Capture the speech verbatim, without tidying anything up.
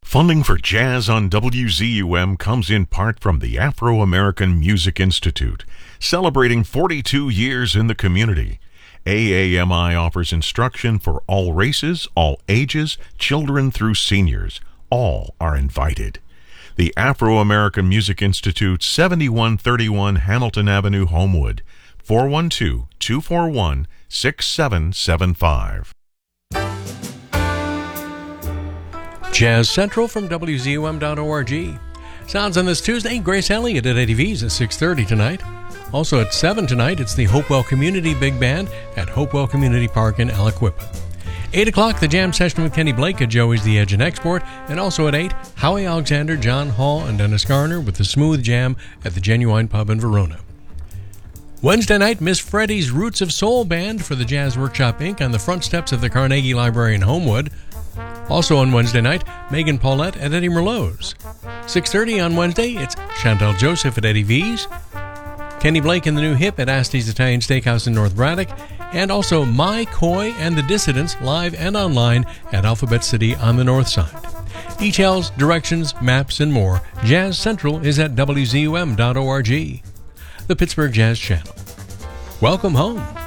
Funding for Jazz on W Z U M comes in part from the Afro-American Music Institute, celebrating forty-two years in the community. A A M I offers instruction for all races, all ages, children through seniors. All are invited. The Afro-American Music Institute, seventy-one thirty-one Hamilton Avenue, Homewood, four one two, two four one, six seven seven five. Jazz Central from W Z U M dot org. Sounds on this Tuesday, Grace Elliott at Eddie V's at six thirty tonight. Also at seven tonight, it's the Hopewell Community Big Band at Hopewell Community Park in Aliquippa. eight o'clock, the jam session with Kenny Blake at Joey's The Edge and Export. And also at eight, Howie Alexander, John Hall, and Dennis Garner with the Smooth Jam at the Genuine Pub in Verona. Wednesday night, Miss Freddie's Roots of Soul Band for the Jazz Workshop Incorporated on the front steps of the Carnegie Library in Homewood. Also on Wednesday night, Megan Paulette at Eddie Merlot's. six thirty on Wednesday, it's Chantel Joseph at Eddie V's, Kenny Blake and the New Hip at Asti's Italian Steakhouse in North Braddock, and also My Coy and the Dissidents live and online at Alphabet City on the north side. Details, directions, maps, and more, Jazz Central is at W Z U M dot org. The Pittsburgh Jazz Channel. Welcome home.